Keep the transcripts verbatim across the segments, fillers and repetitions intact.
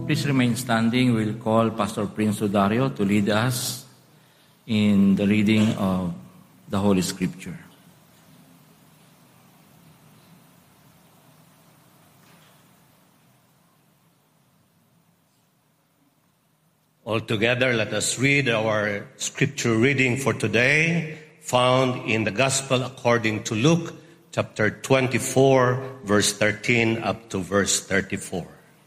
please remain standing. We'll call Pastor Prince Sudario to lead us in the reading of the Holy Scripture. All together, let us read our scripture reading for today, found in the Gospel according to Luke, chapter twenty-four, verse thirteen up to verse thirty-four.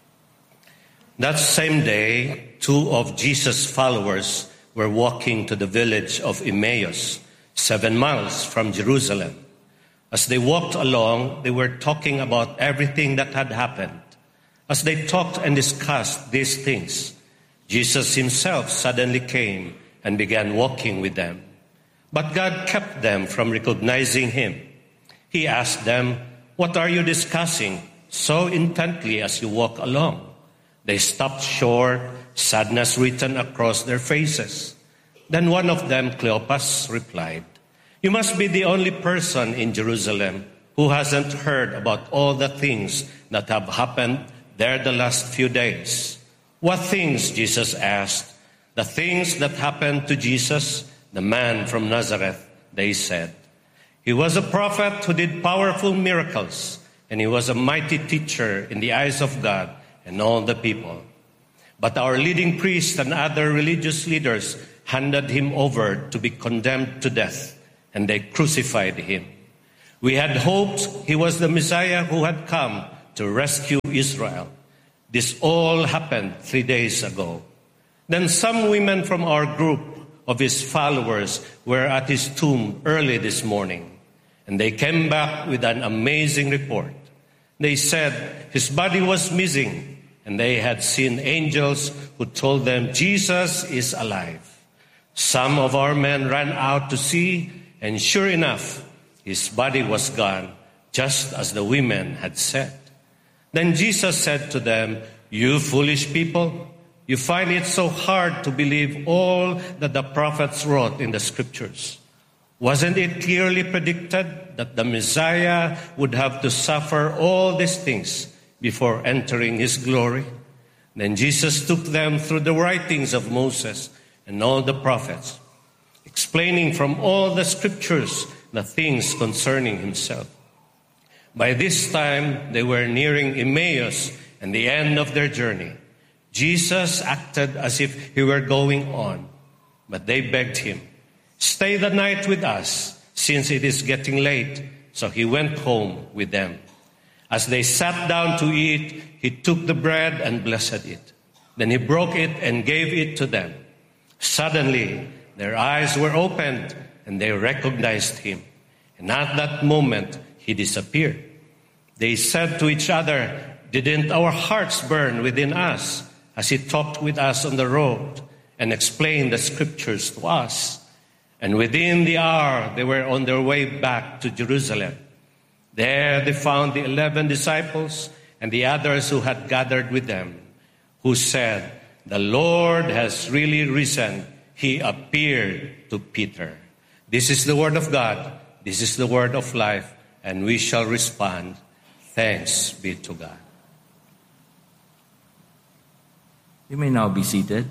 That same day, two of Jesus' followers were walking to the village of Emmaus, seven miles from Jerusalem. As they walked along, they were talking about everything that had happened. As they talked and discussed these things, Jesus himself suddenly came and began walking with them. But God kept them from recognizing him. He asked them, "What are you discussing so intently as you walk along?" They stopped short, sadness written across their faces. Then one of them, Cleopas, replied, "You must be the only person in Jerusalem who hasn't heard about all the things that have happened there the last few days." "What things?" Jesus asked. "The things that happened to Jesus, the man from Nazareth," they said. "He was a prophet who did powerful miracles, and he was a mighty teacher in the eyes of God and all the people. But our leading priests and other religious leaders handed him over to be condemned to death, and they crucified him. We had hoped he was the Messiah who had come to rescue Israel. This all happened three days ago." Then some women from our group of his followers were at his tomb early this morning, and they came back with an amazing report. They said his body was missing, and they had seen angels who told them Jesus is alive. Some of our men ran out to see, and sure enough, his body was gone, just as the women had said. Then Jesus said to them, "You foolish people, you find it so hard to believe all that the prophets wrote in the scriptures. Wasn't it clearly predicted that the Messiah would have to suffer all these things before entering his glory?" Then Jesus took them through the writings of Moses and all the prophets, explaining from all the scriptures the things concerning himself. By this time, they were nearing Emmaus and the end of their journey. Jesus acted as if he were going on, but they begged him, "Stay the night with us, since it is getting late." So he went home with them. As they sat down to eat, he took the bread and blessed it. Then he broke it and gave it to them. Suddenly, their eyes were opened, and they recognized him. And at that moment, he disappeared. They said to each other, "Didn't our hearts burn within us as he talked with us on the road and explained the scriptures to us?" And within the hour, they were on their way back to Jerusalem. There they found the eleven disciples and the others who had gathered with them, who said, "The Lord has really risen. He appeared to Peter." This is the word of God. This is the word of life, and we shall respond, "Thanks be to God." You may now be seated.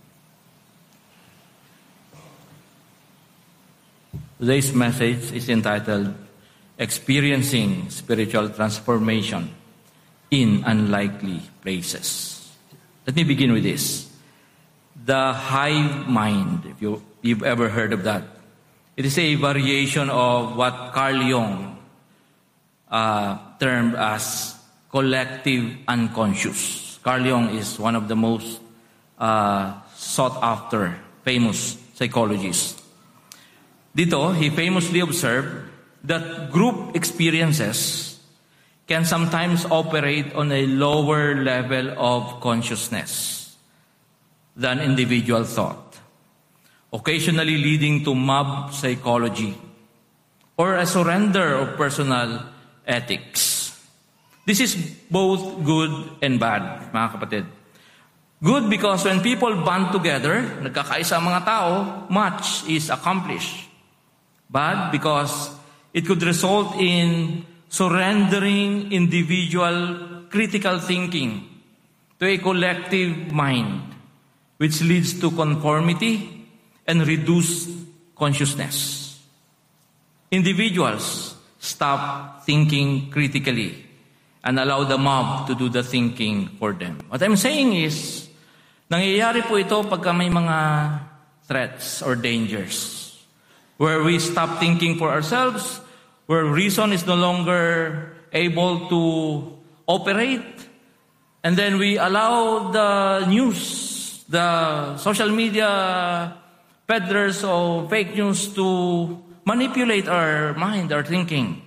Today's message is entitled, Experiencing Spiritual Transformation in Unlikely Places. Let me begin with this. The hive mind, if you, you've ever heard of that. It is a variation of what Carl Jung uh, termed as collective unconscious. Carl Jung is one of the most uh, sought-after, famous psychologists. Dito, he famously observed that group experiences can sometimes operate on a lower level of consciousness than individual thought, occasionally leading to mob psychology or a surrender of personal ethics. This is both good and bad, mga kapatid. Good because when people band together, nagkakaisa ang mga tao, much is accomplished. Bad because it could result in surrendering individual critical thinking to a collective mind, which leads to conformity and reduced consciousness. Individuals stop thinking critically and allow the mob to do the thinking for them. What I'm saying is, nangyayari po ito pagka may mga threats or dangers, where we stop thinking for ourselves, where reason is no longer able to operate, and then we allow the news, the social media peddlers of fake news to manipulate our mind, our thinking.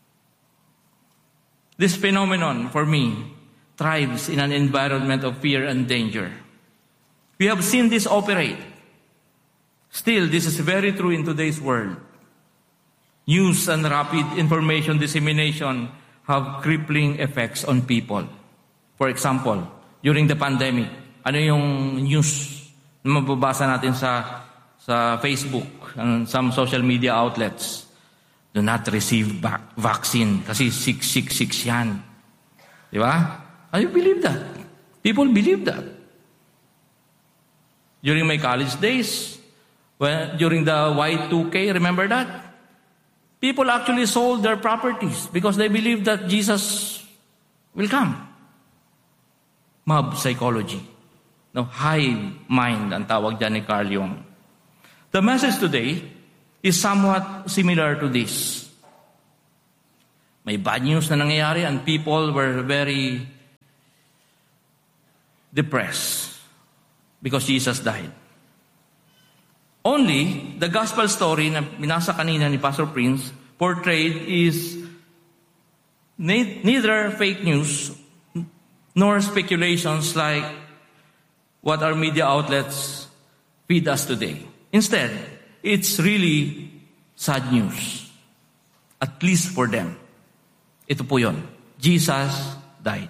This phenomenon, for me, thrives in an environment of fear and danger. We have seen this operate. Still, this is very true in today's world. News and rapid information dissemination have crippling effects on people. For example, during the pandemic, ano yung news na mababasa natin sa sa Facebook and some social media outlets? Do not receive back vaccine kasi six six six yan. Di ba? I believe that. People believe that. During my college days, when, during the Y two K, remember that? People actually sold their properties because they believe that Jesus will come. Mob psychology. No, hive mind ang tawag dyan ni Carl Jung. The message today is somewhat similar to this. May bad news na nangyayari and people were very depressed because Jesus died. Only the gospel story na binasa kanina ni Pastor Prince portrayed is neither fake news nor speculations like what our media outlets feed us today. Instead, it's really sad news. At least for them. Ito po yun. Jesus died.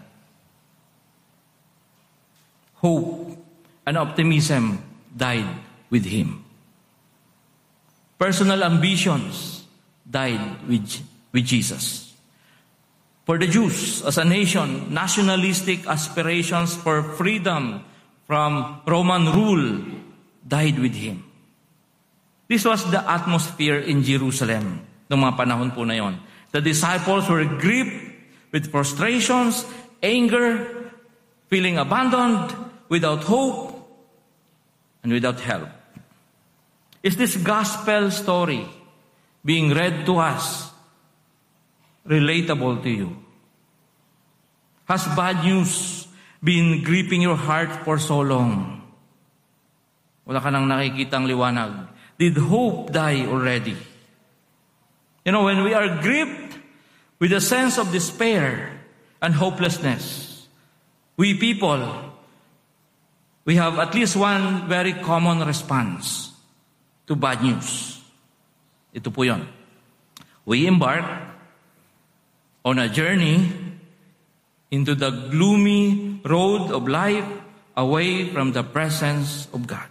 Hope and optimism died with Him. Personal ambitions died with, with Jesus. For the Jews, as a nation, nationalistic aspirations for freedom from Roman rule died with Him. This was the atmosphere in Jerusalem noong mga panahon po na yon. The disciples were gripped with frustrations, anger, feeling abandoned, without hope, and without help. Is this gospel story being read to us relatable to you? Has bad news been gripping your heart for so long? Wala ka nang nakikitang liwanag. Did hope die already? You know, when we are gripped with a sense of despair and hopelessness, we people, we have at least one very common response to bad news. Ito po yun. We embark on a journey into the gloomy road of life away from the presence of God.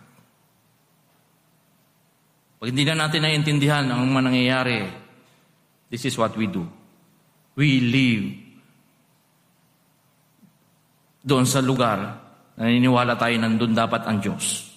Pag hindi na natin naiintindihan ang mga nangyayari, this is what we do. We live doon sa lugar na naniniwala tayo nandun dapat ang Diyos.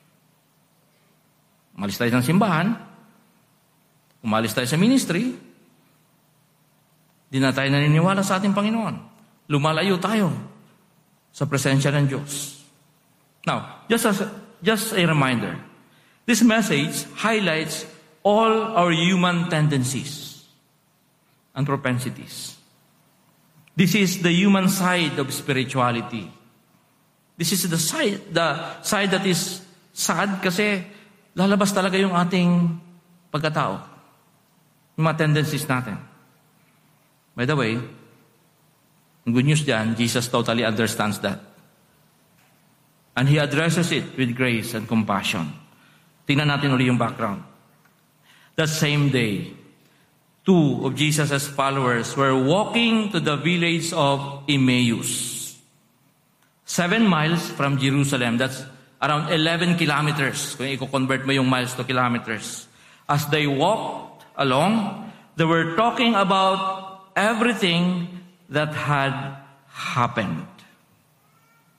Umalis tayo ng simbahan, umalis tayo sa ministry, di na tayo naniniwala sa ating Panginoon. Lumalayo tayo sa presensya ng Diyos. Now, just as, just a reminder, this message highlights all our human tendencies and propensities. This is the human side of spirituality. This is the side, the side that is sad kasi lalabas talaga yung ating pagkatao. Yung mga tendencies natin. By the way, ang good news dyan, Jesus totally understands that. And He addresses it with grace and compassion. Tingnan natin ulit yung background. That same day, two of Jesus' followers were walking to the village of Emmaus. Seven miles from Jerusalem. That's around eleven kilometers. Kung i-convert mo yung miles to kilometers. As they walked along, they were talking about everything that had happened.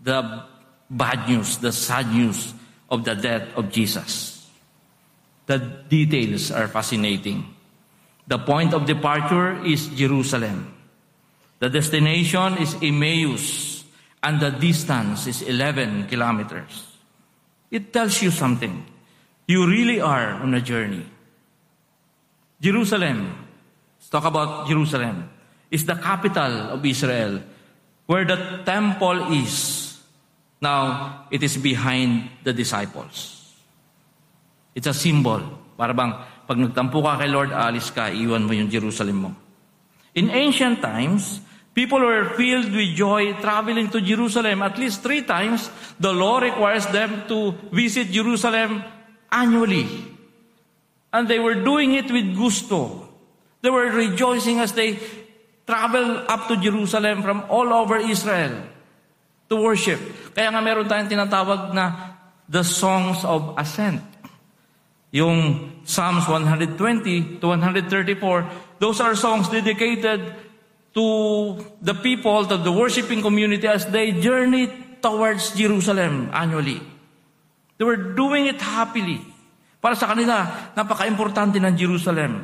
the bad news, the sad news of the death of Jesus. The details are fascinating. The point of departure is Jerusalem. The destination is Emmaus, and the distance is eleven kilometers. It tells you something. You really are on a journey. Jerusalem, let's talk about Jerusalem, is the capital of Israel, where the temple is. Now, it is behind the disciples. It's a symbol. Para bang, pag nagtampo ka kay Lord, alis ka, iwan mo yung Jerusalem mo. In ancient times, people were filled with joy traveling to Jerusalem. At least three times, the law requires them to visit Jerusalem annually. And they were doing it with gusto. They were rejoicing as they traveled up to Jerusalem from all over Israel to worship. Kaya nga meron tayong tinatawag na the Songs of Ascent. Yung Psalms one twenty to one thirty-four, those are songs dedicated to the people, to the worshiping community as they journey towards Jerusalem annually. They were doing it happily. Para sa kanila, napaka-importante ng Jerusalem.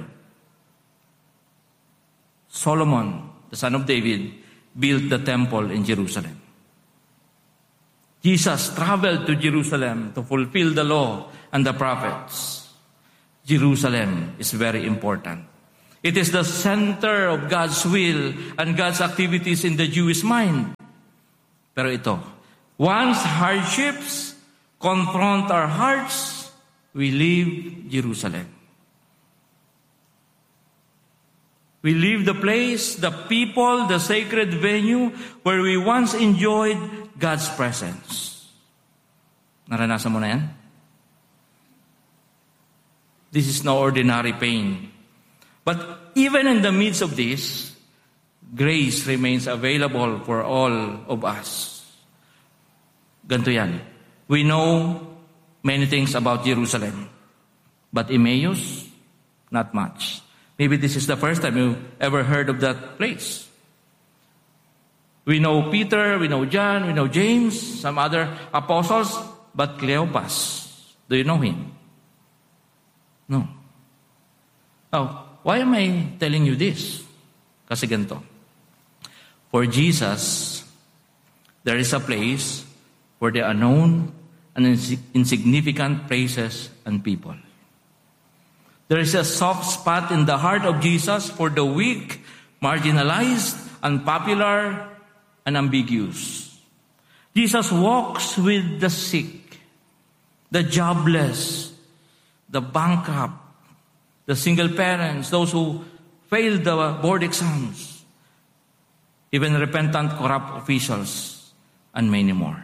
Solomon, the son of David, built the temple in Jerusalem. Jesus traveled to Jerusalem to fulfill the law and the prophets. Jerusalem is very important. It is the center of God's will and God's activities in the Jewish mind. Pero ito, once hardships confront our hearts, we leave Jerusalem. We leave the place, the people, the sacred venue where we once enjoyed God's presence. Naranasan mo na yan? This is no ordinary pain. But even in the midst of this, grace remains available for all of us. Ganito yan. We know many things about Jerusalem. But Emmaus, not much. Maybe this is the first time you ever heard of that place. We know Peter, we know John, we know James, some other apostles, but Cleopas, do you know him? No. Now, why am I telling you this? Kasi ganito. For Jesus, there is a place for the unknown and insignificant places and people. There is a soft spot in the heart of Jesus for the weak, marginalized, unpopular, and ambiguous. Jesus walks with the sick, the jobless, the bankrupt, the single parents, those who failed the board exams, even repentant corrupt officials, and many more.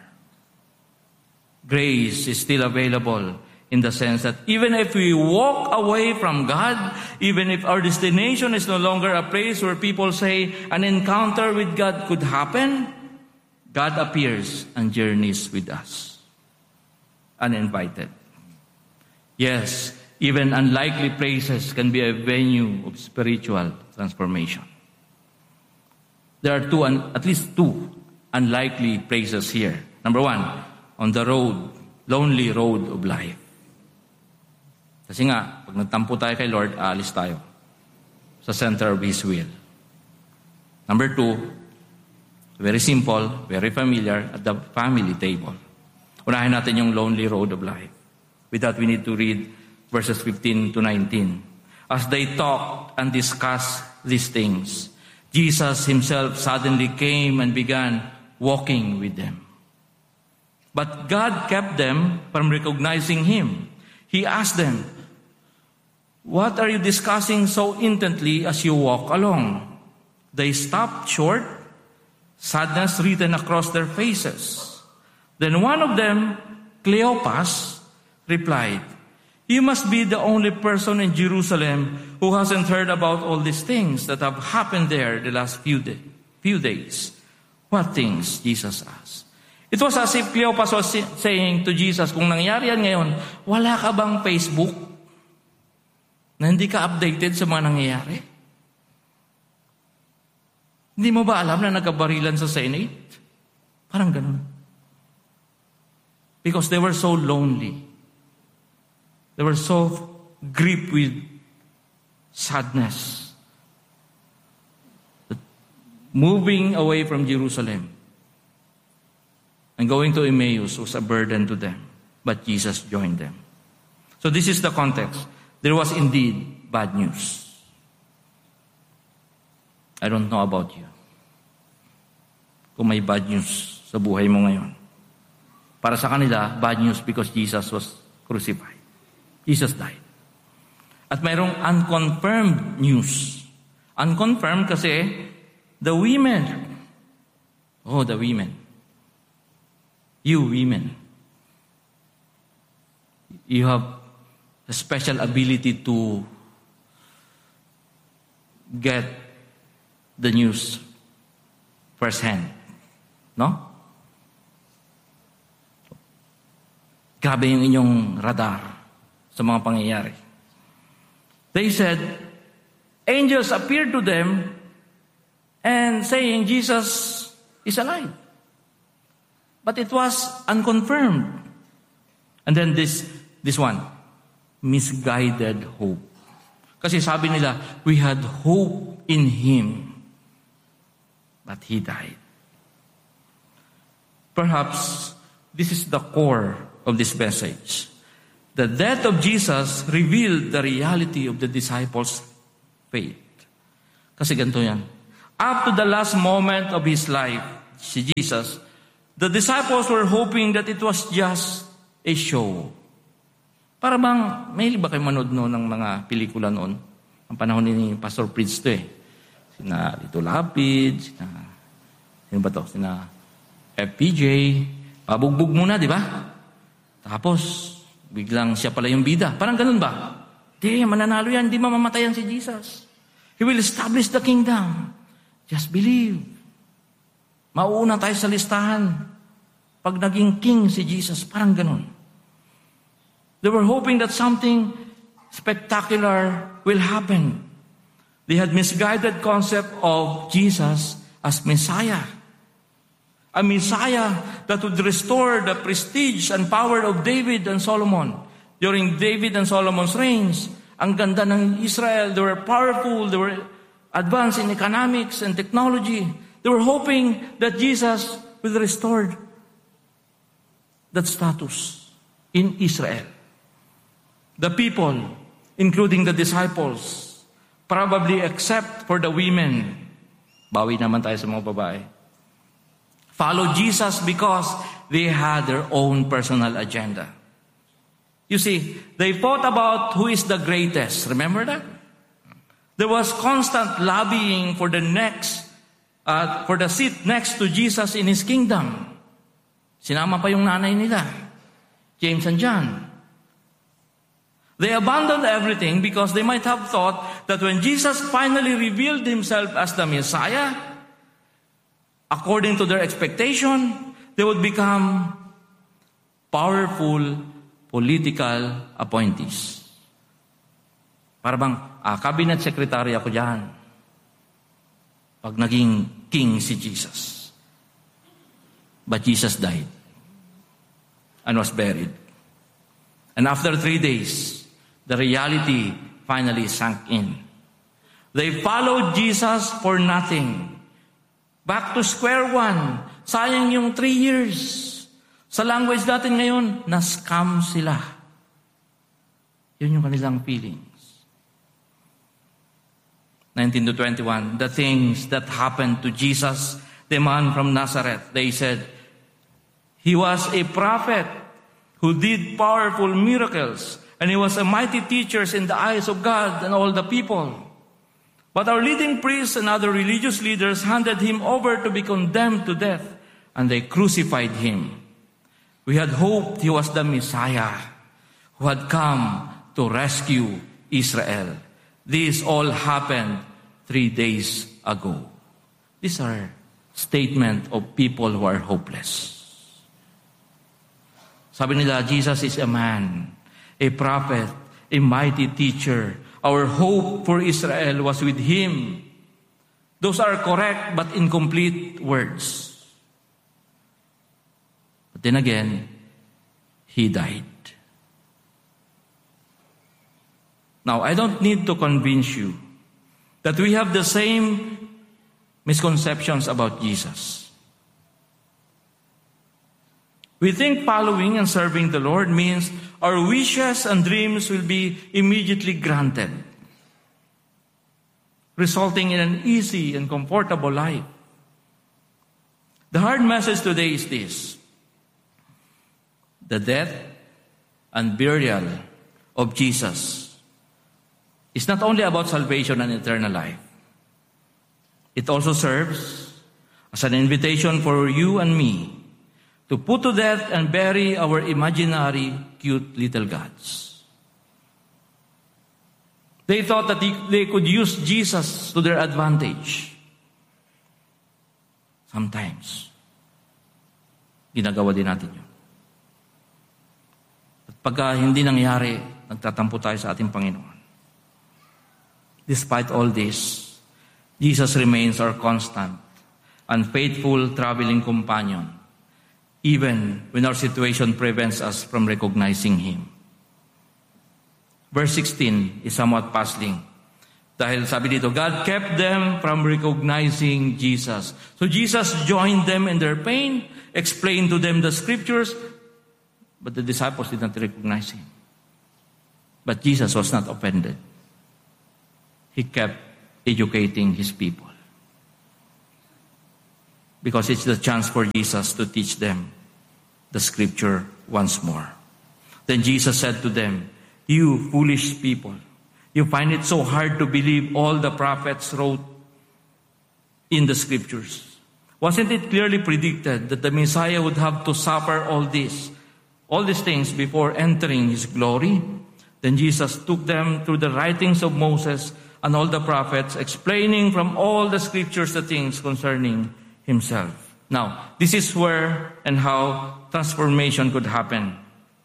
Grace is still available in the sense that even if we walk away from God, even if our destination is no longer a place where people say an encounter with God could happen, God appears and journeys with us, uninvited. Yes, even unlikely places can be a venue of spiritual transformation. There are two, at least two unlikely places here. Number one, on the road, lonely road of life. Kasi nga, pag nagtampo tayo kay Lord, aalis tayo sa center of His will. Number two, very simple, very familiar, at the family table. Unahin natin yung lonely road of life. With that, we need to read verses fifteen to nineteen. As they talked and discussed these things, Jesus Himself suddenly came and began walking with them. But God kept them from recognizing Him. He asked them, "What are you discussing so intently as you walk along?" They stopped short, sadness written across their faces. Then one of them, Cleopas, replied, "You must be the only person in Jerusalem who hasn't heard about all these things that have happened there the last few, day, few days." What things? Jesus asked. It was as if Cleopas was saying to Jesus, kung nangyari yan ngayon, wala ka bang Facebook na hindi ka updated sa mga nangyayari? Hindi mo ba alam na nagkabarilan sa Senate? Parang ganun. because they were so lonely. They were so gripped with sadness. That moving away from Jerusalem and going to Emmaus was a burden to them. But Jesus joined them. So this is the context. There was indeed bad news. I don't know about you. Kung may bad news sa buhay mo ngayon. Para sa kanila, bad news because Jesus was crucified. Jesus died. At mayroong unconfirmed news. Unconfirmed kasi the women. Oh, the women. You women. You have a special ability to get the news firsthand. No? Grabe yung inyong radar sa mga pangyayari. They said, angels appeared to them and saying Jesus is alive. But it was unconfirmed. And then this this one, misguided hope. Kasi sabi nila, we had hope in Him, but He died. Perhaps this is the core of this message. The death of Jesus revealed the reality of the disciples' faith. Kasi ganito yan. Up to the last moment of His life, si Jesus, the disciples were hoping that it was just a show. Para bang, may ba kayo manood no ng mga pelikula noon? Ang panahon ni Pastor Prince to eh. Sina Lito Lapid, sina, sino ba to? Sina F P J, pabugbog muna, di ba? Tapos, biglang siya pala yung bida. Parang ganun ba? Di, mananalo yan, di mamamatayan si Jesus. He will establish the kingdom. Just believe. Mauuna tayo sa listahan. Pag naging king si Jesus, parang ganun. They were hoping that something spectacular will happen. They had misguided concept of Jesus as Messiah. A Messiah that would restore the prestige and power of David and Solomon. During David and Solomon's reigns, ang ganda ng Israel, they were powerful, they were advanced in economics and technology. They were hoping that Jesus will restore that status in Israel. The people, including the disciples, probably except for the women, bawi naman tayo sa mga babae, followed Jesus because they had their own personal agenda. You see, they thought about who is the greatest. Remember that? There was constant lobbying for the next, uh, for the seat next to Jesus in His kingdom. Sinama pa yung nanay nila, James and John. They abandoned everything because they might have thought that when Jesus finally revealed Himself as the Messiah, according to their expectation, they would become powerful political appointees. Para bang, ah, cabinet secretary ako dyan. Pag naging king si Jesus. But Jesus died and was buried. And after three days, the reality finally sank in. They followed Jesus for nothing. Back to square one. Sayang yung three years. Sa language natin ngayon, na-scam sila. Yun yung kanilang feelings. nineteen to twenty-one, the things that happened to Jesus, the man from Nazareth, they said, He was a prophet who did powerful miracles, and He was a mighty teacher in the eyes of God and all the people. But our leading priests and other religious leaders handed Him over to be condemned to death, and they crucified Him. We had hoped He was the Messiah who had come to rescue Israel. This all happened three days ago. These are statements of people who are hopeless. Sabi nila, Jesus is a man, a prophet, a mighty teacher. Our hope for Israel was with Him. Those are correct but incomplete words. But then again, He died. Now, I don't need to convince you that we have the same misconceptions about Jesus. We think following and serving the Lord means our wishes and dreams will be immediately granted, resulting in an easy and comfortable life. The hard message today is this: the death and burial of Jesus is not only about salvation and eternal life. It also serves as an invitation for you and me to put to death and bury our imaginary cute little gods. They thought that they could use Jesus to their advantage. Sometimes, ginagawa din natin yun. At pagka hindi nangyari, nagtatampo tayo sa ating Panginoon. Despite all this, Jesus remains our constant and faithful traveling companion, even when our situation prevents us from recognizing Him. Verse sixteen is somewhat puzzling. Dahil sabi dito, God kept them from recognizing Jesus. So Jesus joined them in their pain, explained to them the scriptures, but the disciples did not recognize Him. But Jesus was not offended. He kept educating His people. Because it's the chance for Jesus to teach them the scripture once more. Then Jesus said to them, "You foolish people, you find it so hard to believe all the prophets wrote in the scriptures. Wasn't it clearly predicted that the Messiah would have to suffer all this, all these things before entering His glory?" Then Jesus took them through the writings of Moses and all the prophets, explaining from all the scriptures the things concerning Himself. Now, this is where and how transformation could happen.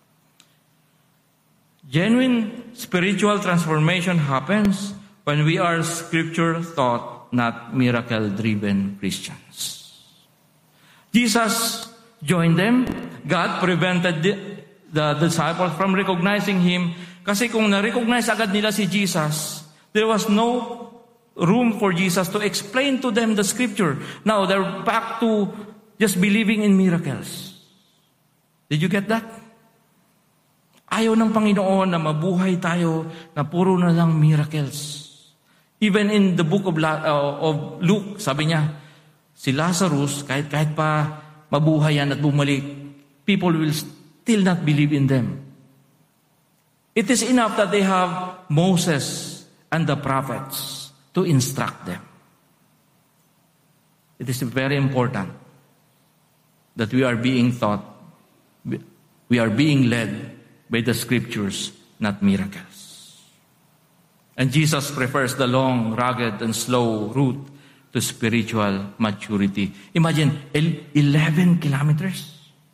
Genuine spiritual transformation happens when we are scripture-taught, not miracle-driven Christians. Jesus joined them. God prevented the, the disciples from recognizing Him kasi kung na-recognize agad nila si Jesus, there was no room for Jesus to explain to them the scripture. Now, they're back to just believing in miracles. Did you get that? Ayaw ng Panginoon na mabuhay tayo na puro na lang miracles. Even in the book of, La, uh, of Luke, sabi niya, si Lazarus, kahit, kahit pa mabuhay yan at bumalik, people will still not believe in them. It is enough that they have Moses and the prophets to instruct them. It is very important that we are being taught, we are being led by the scriptures, not miracles. And Jesus prefers the long, rugged, and slow route to spiritual maturity. Imagine, eleven kilometers.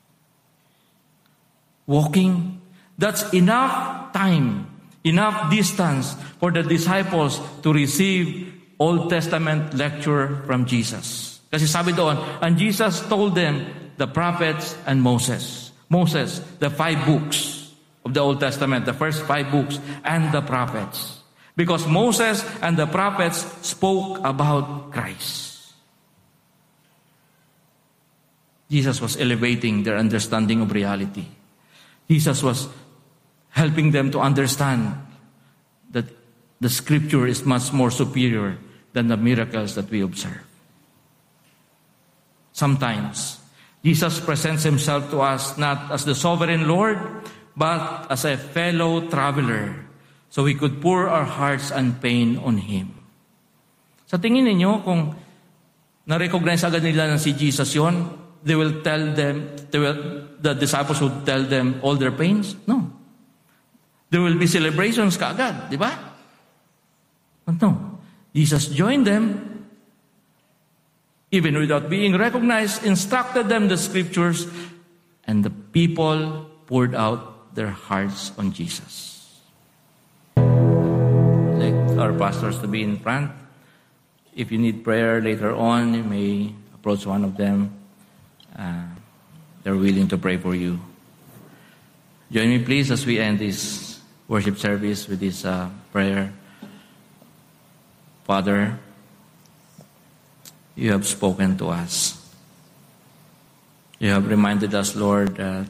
Walking, that's enough time, enough distance for the disciples to receive Old Testament lecture from Jesus. Kasi sabi doon, and Jesus told them the prophets and Moses. Moses, the five books of the Old Testament, the first five books, and the prophets. Because Moses and the prophets spoke about Christ. Jesus was elevating their understanding of reality. Jesus was helping them to understand that the scripture is much more superior than the miracles that we observe. Sometimes, Jesus presents Himself to us not as the sovereign Lord, but as a fellow traveler, so we could pour our hearts and pain on Him. Sa tingin ninyo, kung na-recognize agad nila na si Jesus yon, they will tell them, they will, the disciples would tell them all their pains? No. There will be celebrations kaagad, di ba? But no. Jesus joined them, even without being recognized, instructed them the scriptures, and the people poured out their hearts on Jesus. I'd like our pastors to be in front. If you need prayer later on, you may approach one of them. Uh, they're willing to pray for you. Join me please as we end this worship service with this uh, prayer. Father, you have spoken to us. You have reminded us, Lord, that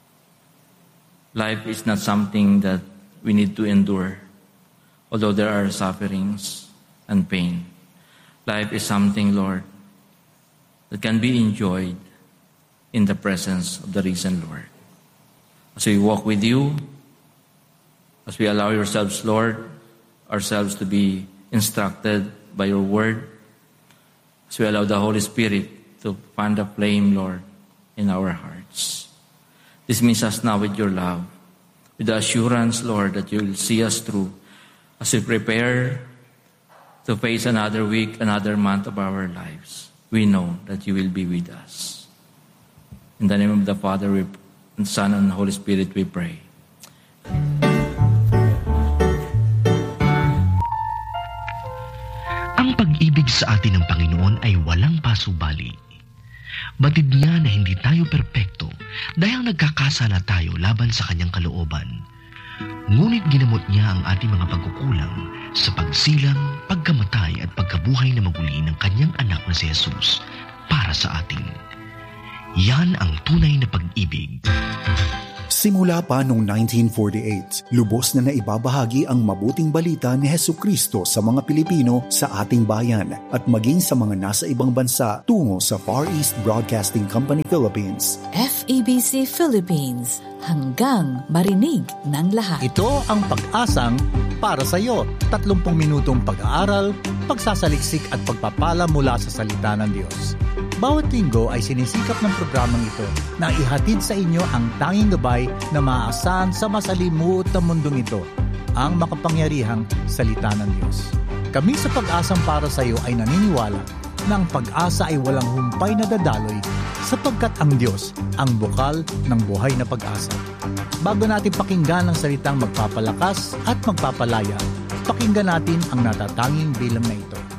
life is not something that we need to endure, although there are sufferings and pain. Life is something, Lord, that can be enjoyed in the presence of the risen Lord. As we walk with you, as we allow yourselves, Lord, ourselves to be instructed by your word, as we allow the Holy Spirit to fan the flame, Lord, in our hearts. This means us now with your love, with the assurance, Lord, that you will see us through as we prepare to face another week, another month of our lives. We know that you will be with us. In the name of the Father, we, and Son, and Holy Spirit, we pray. Ang pag-ibig sa atin ng Panginoon ay walang pasubali. Batid niya na hindi tayo perpekto dahil nagkakasala tayo laban sa kanyang kalooban. Ngunit ginamot niya ang ating mga pagkukulang sa pagsilang, pagkamatay at pagkabuhay na maguli ng kanyang anak na si Jesus para sa atin. Yan ang tunay na pag-ibig. Simula pa noong nineteen forty-eight, lubos na naibabahagi ang mabuting balita ni Hesukristo sa mga Pilipino sa ating bayan at maging sa mga nasa ibang bansa tungo sa Far East Broadcasting Company Philippines. F E B C Philippines, hanggang marinig ng lahat. Ito ang pag-asang para sa iyo. tatlumpung minutong pag-aaral, pagsasaliksik at pagpapala mula sa salita ng Diyos. Bawat linggo ay sinisikap ng programang ito na ihatid sa inyo ang tanging gabay na maaasahan sa masalimuot na mundong ito, ang makapangyarihang salita ng Diyos. Kami sa Pag-asang para sa iyo ay naniniwala na ang pag-asa ay walang humpay na dadaloy sapagkat ang Diyos ang bukal ng buhay na pag-asa. Bago natin pakinggan ang salitang magpapalakas at magpapalaya, pakinggan natin ang natatanging bilang na ito.